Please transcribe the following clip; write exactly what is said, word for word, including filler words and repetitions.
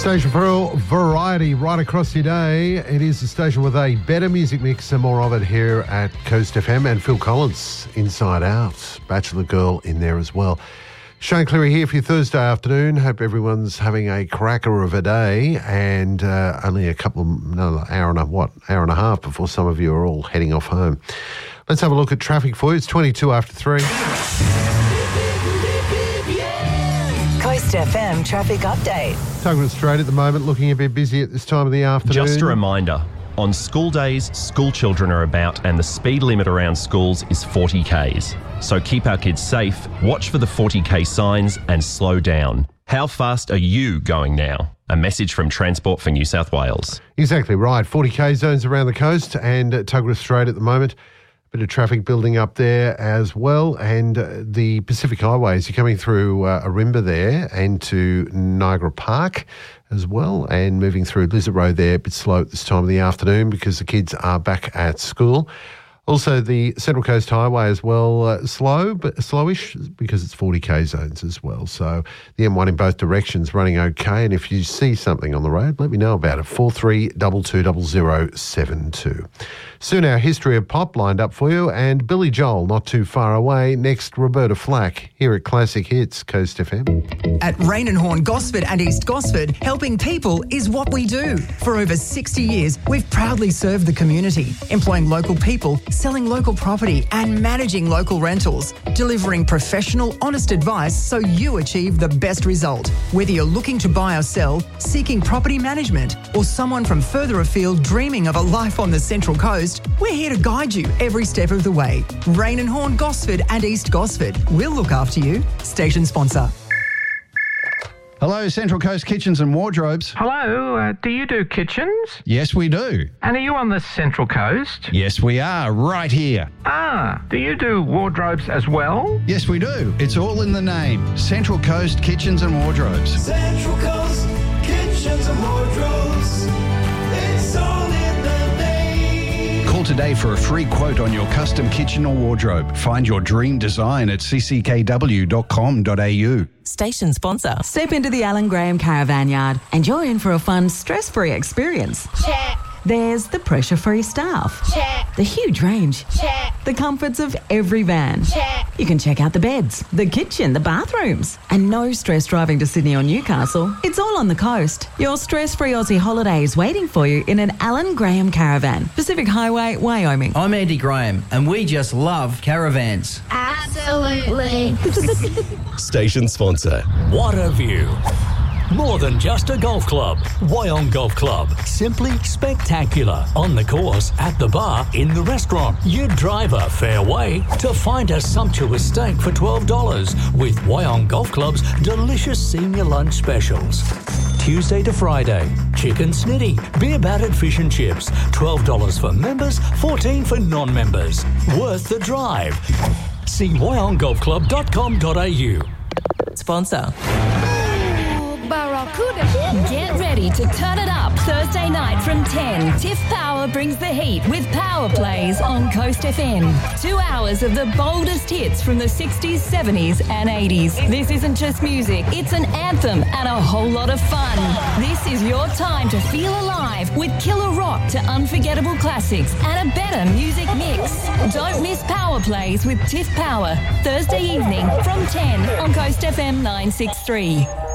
Station for variety right across your day. It is a station with a better music mix and more of it here at Coast F M, and Phil Collins, Inside Out, Bachelor Girl in there as well. Shane Cleary here for your Thursday afternoon. Hope everyone's having a cracker of a day, and uh, only a couple of, no, hour and a, what, hour and a half before some of you are all heading off home. Let's have a look at traffic for you. It's twenty-two after three. Coast F M traffic update. Tuggerah Strait at the moment, looking a bit busy at this time of the afternoon. Just a reminder, on school days, school children are about and the speed limit around schools is forty kays. So keep our kids safe, watch for the forty k signs and slow down. How fast are you going now? A message from Transport for New South Wales. Exactly right. forty k zones around the coast and at Tuggerah Strait at the moment. Bit of traffic building up there as well, and uh, the Pacific Highways, you're coming through uh, Arimba there and to Niagara Park as well, and moving through Lizard Road there a bit slow at this time of the afternoon because the kids are back at school. Also, the Central Coast Highway as well, uh, slow, but slowish because it's forty k zones as well. So the M one in both directions running okay. And if you see something on the road, let me know about it. four three two two zero zero seven two. Soon our History of Pop lined up for you, and Billy Joel not too far away. Next, Roberta Flack here at Classic Hits, Coast F M. At Rain and Horn Gosford and East Gosford, helping people is what we do. For over sixty years, we've proudly served the community, employing local people, selling local property and managing local rentals, delivering professional, honest advice so you achieve the best result. Whether you're looking to buy or sell, seeking property management, or someone from further afield dreaming of a life on the Central Coast, we're here to guide you every step of the way. Rain and Horn Gosford and East Gosford. We'll look after you. Station sponsor. Hello, Central Coast Kitchens and Wardrobes. Hello, uh, do you do kitchens? Yes, we do. And are you on the Central Coast? Yes, we are, right here. Ah, do you do wardrobes as well? Yes, we do. It's all in the name. Central Coast Kitchens and Wardrobes. Central Coast Kitchens and Wardrobes. It's all in the name. Call today for a free quote on your custom kitchen or wardrobe. Find your dream design at c c k w dot com dot a u. Station sponsor. Step into the Alan Graham Caravan Yard and you're in for a fun, stress-free experience. Check. There's the pressure-free staff. Check. The huge range. Check. The comforts of every van. Check. You can check out the beds, the kitchen, the bathrooms. And no stress driving to Sydney or Newcastle. It's all on the coast. Your stress-free Aussie holiday is waiting for you in an Alan Graham Caravan. Pacific Highway, Wyoming. I'm Andy Graham and we just love caravans. Absolutely. Station sponsor. What a view. More than just a golf club. Wyong Golf Club. Simply spectacular. On the course, at the bar, in the restaurant. You drive a fair way to find a sumptuous steak for twelve dollars with Wyong Golf Club's delicious senior lunch specials. Tuesday to Friday. Chicken snitty. Beer battered fish and chips. twelve dollars for members, fourteen dollars for non-members. Worth the drive. See wyong golf club dot com dot a u. Sponsor. Barracuda. Get ready to turn it up Thursday night from ten. Tiff Power brings the heat with Power Plays on Coast F M. Two hours of the boldest hits from the sixties, seventies and eighties. This isn't just music, it's an anthem and a whole lot of fun. This is your time to feel alive with killer rock to unforgettable classics and a better music mix. Don't miss Power Plays with Tiff Power, Thursday evening from ten on Coast F M nine sixty-three.